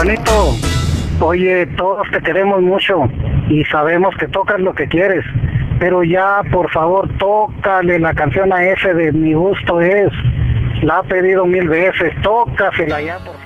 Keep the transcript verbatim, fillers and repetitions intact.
Juanito, oye, todos te queremos mucho y sabemos que tocas lo que quieres, pero ya, por favor, tócale la canción a ese de Mi Gusto Es. La ha pedido mil veces, tócasela ya, por favor.